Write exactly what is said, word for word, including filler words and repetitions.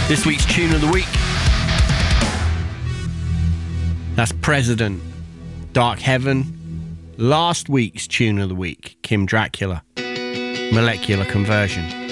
This week's tune of the week. That's President, Dark Heaven. Last week's tune of the week, Kim Dracula, Molecular Conversion.